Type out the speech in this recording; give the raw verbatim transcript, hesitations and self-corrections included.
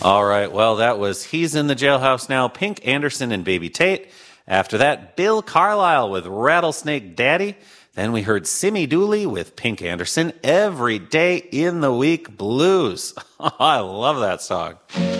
All right, well, that was He's in the Jailhouse Now, Pink Anderson and Baby Tate. After that, Bill Carlisle with Rattlesnake Daddy. Then we heard Simmy Dooley with Pink Anderson, Every Day in the Week Blues. I love that song.